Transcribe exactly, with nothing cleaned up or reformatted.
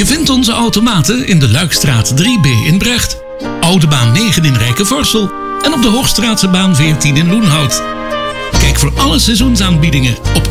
Je vindt onze automaten in de Luikstraat drie B in Brecht, Oude Baan negen in Rijkenvorsel en op de Hoogstraatse baan veertien in Loenhout. Kijk voor alle seizoensaanbiedingen op